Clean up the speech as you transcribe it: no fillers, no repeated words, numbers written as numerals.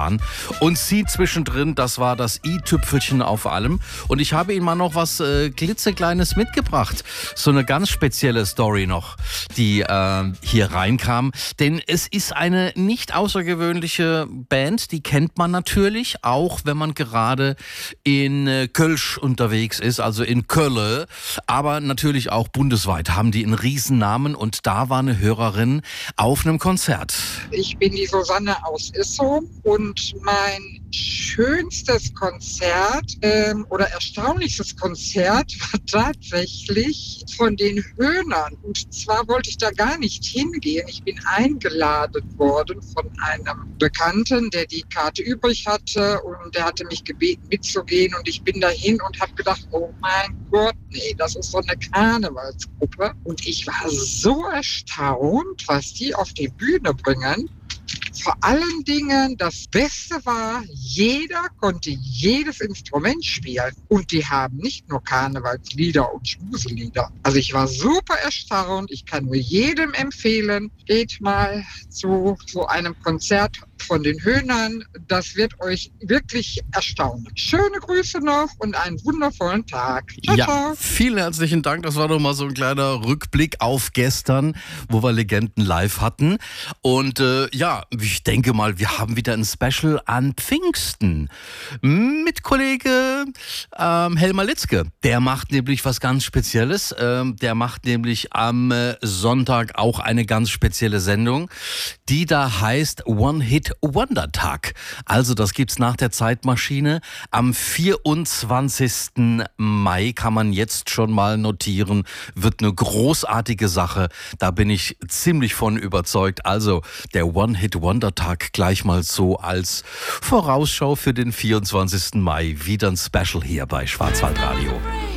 waren. Und sie zwischendrin, das war das i-Tüpfelchen auf allem. Und ich habe Ihnen mal noch was klitzekleines mitgebracht. So eine ganz spezielle Story noch, die hier reinkam. Denn es ist eine nicht außergewöhnliche Band, die kennt man natürlich, auch wenn man gerade in Kölsch unterwegs ist, also in Kölle. Aber natürlich auch bundesweit haben die einen Riesennamen und da war eine Hörerin auf einem Konzert. Ich bin die Susanne aus Issow und mein schönstes Konzert oder erstaunlichstes Konzert war tatsächlich von den Höhnern. Und zwar wollte ich da gar nicht hingehen. Ich bin eingeladen worden von einem Bekannten, der die Karte übrig hatte und der hatte mich gebeten mitzugehen und ich bin dahin und habe gedacht, oh mein Gott, nee, das ist so eine Karnevalsgruppe. Und ich war so erstaunt, was die auf die Bühne bringen. Vor allen Dingen, das Beste war, jeder konnte jedes Instrument spielen. Und die haben nicht nur Karnevalslieder und Schmuselieder. Also ich war super erstaunt. Ich kann nur jedem empfehlen, geht mal zu so einem Konzert von den Höhnern. Das wird euch wirklich erstaunen. Schöne Grüße noch und einen wundervollen Tag. Ciao, ciao. Vielen herzlichen Dank. Das war doch mal so ein kleiner Rückblick auf gestern, wo wir Legenden live hatten. Und ich denke mal, wir haben wieder ein Special an Pfingsten mit Kollege Helmer Litzke. Der macht nämlich was ganz Spezielles. Der macht nämlich am Sonntag auch eine ganz spezielle Sendung, die da heißt One-Hit-Wonder-Tag. Also das gibt's nach der Zeitmaschine. Am 24. Mai kann man jetzt schon mal notieren, wird eine großartige Sache. Da bin ich ziemlich von überzeugt. Also der One-Hit-Wonder-Tag gleich mal so als Vorausschau für den 24. Mai. Wieder ein Special hier bei Schwarzwaldradio.